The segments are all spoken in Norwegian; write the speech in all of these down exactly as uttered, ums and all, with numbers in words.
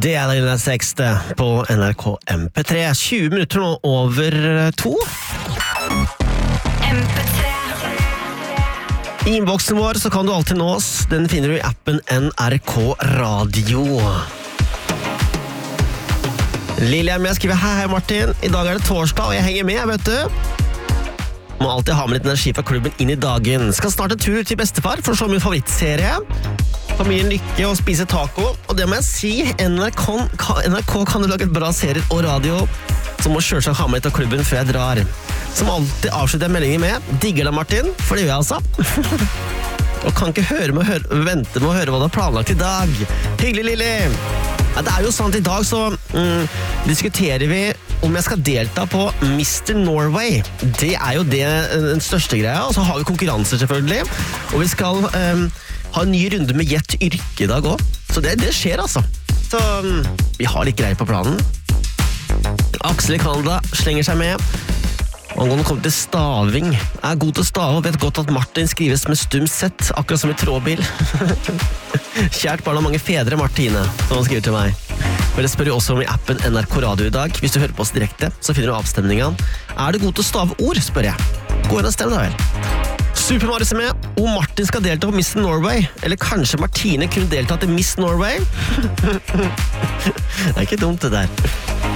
Det er den sekste på N R K M P tre. tjue minutter nå over to. M P tre. I innboksen vår så kan du alltid nå oss. Den finner du i appen N R K Radio. Lillian med skriver: Hei, hei Martin. I dag er det torsdag, og jeg henger med, vet du. Må alltid ha med litt energi fra klubben inn i dagen. Skal snart en tur til bestefar for å se min favorittserie. Familien Lykke og spise taco. Og det må jeg si, N R K, N R K kan du lage et bra serier og radio, så må selvsagt ha med litt av klubben før jeg drar. Som alltid avslutter jeg meldingen med: Digger deg, Martin, for det gjør jeg altså. Og kan ikke høre med å høre, vente med å høre hva du har planlagt i dag. Hyggelig, Lili! Ja, det er jo sant, i dag så mm, diskuterer vi om jeg skal delta på Mister Norway. Det er jo det, den største greia, og så har vi konkurranser selvfølgelig. Og vi skal um, ha en ny runde med Gjett yrke i dag også. Så det, det skjer altså. Så um, vi har litt greier på planen. Aksel i Canada slenger seg med. Angående kommer til staving. Er god til å stave og vet godt at Martin skrives med stum sett, akkurat som i trådbil. Kjært barn av mange fedre, Martine, som han skriver til meg. Men det spør jo også om i appen N R K Radio i dag. Hvis du hører på oss direkte, så finner du avstemningen. Er du god til å stave ord, spør jeg. Gå inn og stem da vel. Super Mario er med, og Martin skal delta på Miss Norway. Eller kanskje Martine kunne delta til Miss Norway? Det er ikke dumt det der.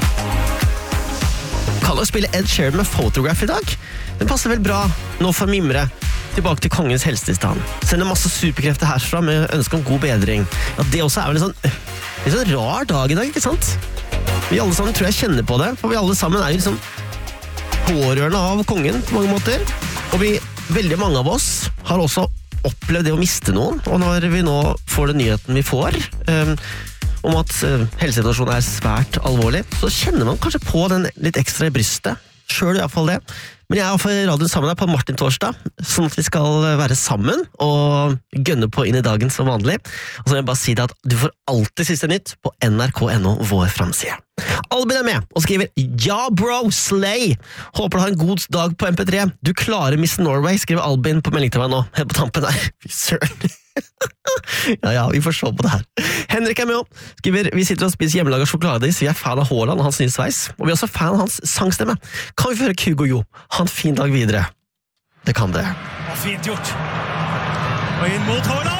Kan du spille Ed Sheeran med Photograph i dag? Den passer vel bra nå for Mimre. Tilbake til kongens helsetilstand. Sender masse superkrefter herfra med ønske om god bedring. Ja, det også er vel en sånn, en sånn rar dag i dag, ikke sant? Vi alle sammen tror jeg kjenner på det, for vi alle sammen er jo liksom pårørende av kongen på mange måter. Og vi, veldig mange av oss har også opplevd det å miste noen, og når vi nå får den nyheten vi får, um, om at uh, helsesituasjonen er svært alvorlig, så kjenner man kanskje på den litt ekstra i brystet. Selv i hvert fall det. Men jeg er i hvert fall i radioen sammen der på Martin torsdag, sånn at vi skal være sammen og gønne på inn i dagen som vanlig. Og så vil jeg bare si deg at du får alltid siste nytt på N R K punktum N O, vår fremside. Albin er med og skriver: Ja bro, slay! Håper du har en god dag på M P tre. Du klarer Miss Norway, skriver Albin på melding til meg nå. Helt på tampen der. Fy søren. Ja, ja, vi får se på det her. Henrik er med også. Skriver: Vi sitter og spiser hjemmelaget sjokoladis. Vi er fan av Haaland og hans nye sveis. Og vi er også fan av hans sangstemme. Kan vi få høre Kygo Jo? Ha en fin dag videre. Det kan det. Fint gjort. Og inn mot Haaland!